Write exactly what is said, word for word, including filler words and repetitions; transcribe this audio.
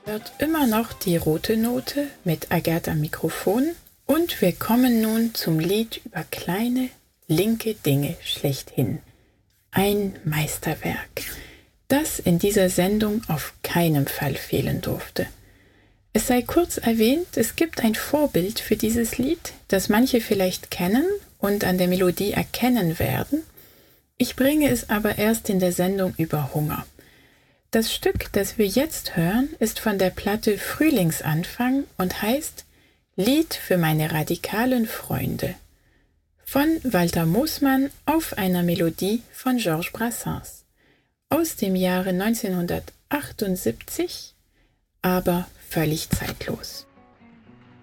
Hört immer noch die rote Note mit Agathe am Mikrofon und wir kommen nun zum Lied über kleine, linke Dinge schlechthin. Ein Meisterwerk, das in dieser Sendung auf keinen Fall fehlen durfte. Es sei kurz erwähnt, es gibt ein Vorbild für dieses Lied, das manche vielleicht kennen und an der Melodie erkennen werden. Ich bringe es aber erst in der Sendung über Hunger. Das Stück, das wir jetzt hören, ist von der Platte Frühlingsanfang und heißt Lied für meine radikalen Freunde von Walter Moosmann auf einer Melodie von Georges Brassens aus dem Jahre neunzehnhundertachtundsiebzig, aber völlig zeitlos.